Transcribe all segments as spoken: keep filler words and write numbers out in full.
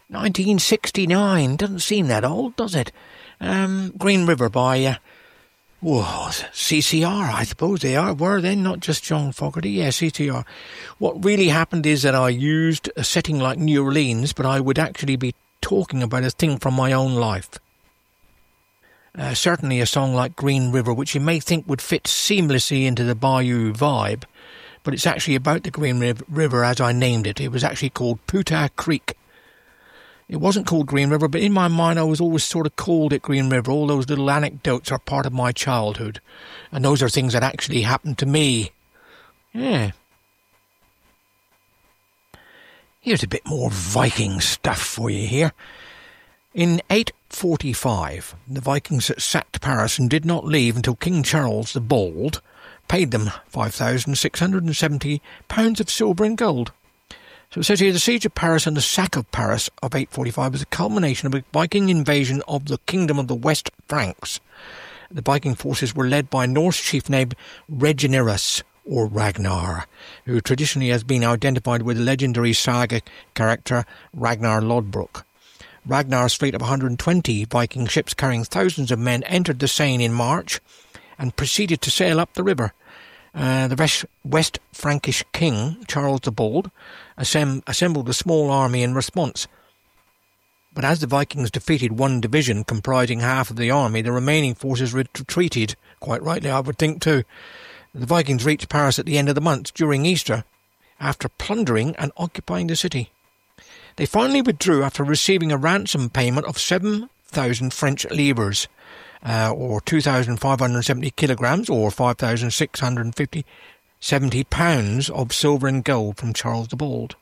nineteen sixty-nine. Doesn't seem that old, does it? Um, Green River by... Uh, Whoa, C C R, I suppose they are, were then, not just John Fogerty, yeah, C C R. What really happened is that I used a setting like New Orleans, but I would actually be talking about a thing from my own life. Uh, certainly a song like Green River, which you may think would fit seamlessly into the Bayou vibe, but it's actually about the Green River as I named it. It was actually called Putah Creek. It wasn't called Green River, but in my mind I was always sort of called it Green River. All those little anecdotes are part of my childhood. And those are things that actually happened to me. Yeah. Here's a bit more Viking stuff for you here. In eight forty-five, the Vikings sacked Paris and did not leave until King Charles the Bald paid them five thousand six hundred seventy pounds of silver and gold. So it says here, the siege of Paris and the sack of Paris of eight forty-five was the culmination of a Viking invasion of the kingdom of the West Franks. The Viking forces were led by a Norse chief named Reginirus, or Ragnar, who traditionally has been identified with the legendary saga character Ragnar Lodbrok. Ragnar's fleet of one hundred twenty Viking ships carrying thousands of men entered the Seine in March and proceeded to sail up the river. Uh, the West Frankish king, Charles the Bald, assemb- assembled a small army in response. But as the Vikings defeated one division comprising half of the army, the remaining forces retreated, quite rightly I would think too. The Vikings reached Paris at the end of the month during Easter, after plundering and occupying the city. They finally withdrew after receiving a ransom payment of seven thousand French livres, Uh, or two thousand five hundred seventy kilograms, or five thousand six hundred fifty, seventy pounds of silver and gold from Charles the Bald.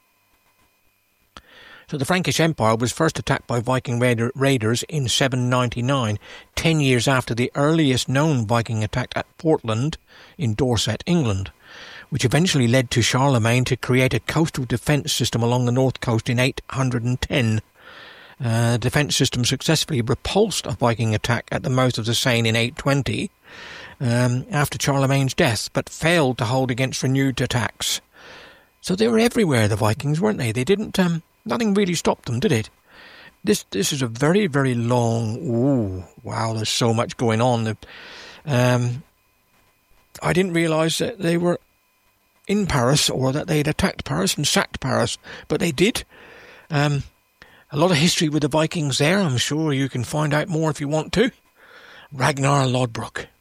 So the Frankish Empire was first attacked by Viking raider, raiders in seven ninety-nine, ten years after the earliest known Viking attack at Portland in Dorset, England, which eventually led to Charlemagne to create a coastal defence system along the north coast in eight hundred ten. Uh, the defence system successfully repulsed a Viking attack at the mouth of the Seine in eight twenty um, after Charlemagne's death, but failed to hold against renewed attacks. So they were everywhere, the Vikings, weren't they? They didn't. Um, nothing really stopped them, did it? This this is a very very long. Ooh, wow! There's so much going on. Um, I didn't realise that they were in Paris or that they'd attacked Paris and sacked Paris, but they did. Um. A lot of history with the Vikings there. I'm sure you can find out more if you want to. Ragnar Lodbrok.